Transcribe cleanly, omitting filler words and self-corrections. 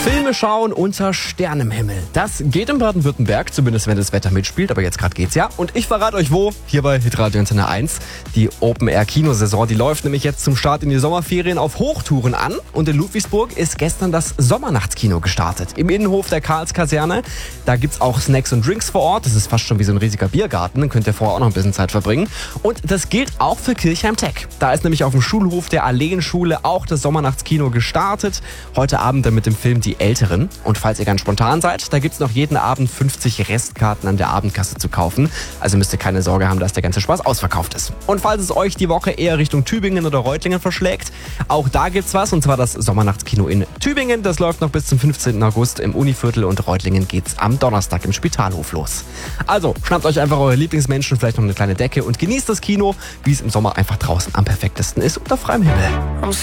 Filme schauen unter Sternenhimmel. Das geht in Baden-Württemberg, zumindest wenn das Wetter mitspielt, aber jetzt gerade geht's ja. Und ich verrate euch wo, hier bei Hitradio Antenne 1. Die Open-Air-Kinosaison, die läuft nämlich jetzt zum Start in die Sommerferien auf Hochtouren an. Und in Ludwigsburg ist gestern das Sommernachtskino gestartet. Im Innenhof der Karlskaserne. Da gibt's auch Snacks und Drinks vor Ort. Das ist fast schon wie so ein riesiger Biergarten. Dann könnt ihr vorher auch noch ein bisschen Zeit verbringen. Und das gilt auch für Kirchheim-Tech. Da ist nämlich auf dem Schulhof der Alleenschule auch das Sommernachtskino gestartet. Heute Abend dann mit dem Film Die Älteren. Und falls ihr ganz spontan seid, da gibt's noch jeden Abend 50 Restkarten an der Abendkasse zu kaufen. Also müsst ihr keine Sorge haben, dass der ganze Spaß ausverkauft ist. Und falls es euch die Woche eher Richtung Tübingen oder Reutlingen verschlägt, auch da gibt's was. Und zwar das Sommernachtskino in Tübingen. Das läuft noch bis zum 15. August im Univiertel und Reutlingen geht's am Donnerstag im Spitalhof los. Also schnappt euch einfach eure Lieblingsmenschen, vielleicht noch eine kleine Decke und genießt das Kino, wie es im Sommer einfach draußen am perfektesten ist, unter freiem Himmel.